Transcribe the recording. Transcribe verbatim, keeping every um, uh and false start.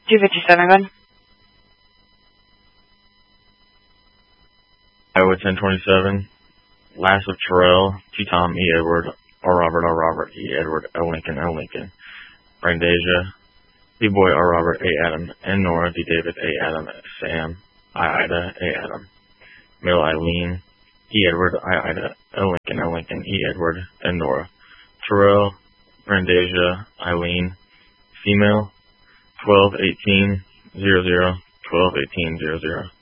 two fifty-seven, gun. Iowa ten twenty-seven. Last of Terrell, T. Tom, E. Edward, R. Robert, R. Robert, E. Edward, L. Lincoln, L. Lincoln. Brandasia, B. Boy, R. Robert, A. Adam, N. Nora, D. David, A. Adam, Sam, I. Ida, A. Adam. Male Eileen, E. Edward, I. Ida, L. Lincoln, L. Lincoln, E. Edward, N. Nora. Terrell, Brandasia, Eileen. Female, twelve eighteen zero zero, twelve eighteen zero zero.